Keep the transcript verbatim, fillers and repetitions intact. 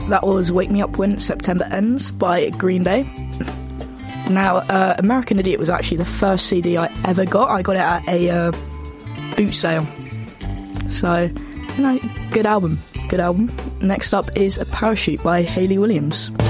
that was Wake Me Up When September Ends by Green Day. Now, uh, American Idiot was actually the first C D I ever got. I got it at a uh, boot sale. So, you know, good album. Good album. Next up is A Parachute by Hayley Williams.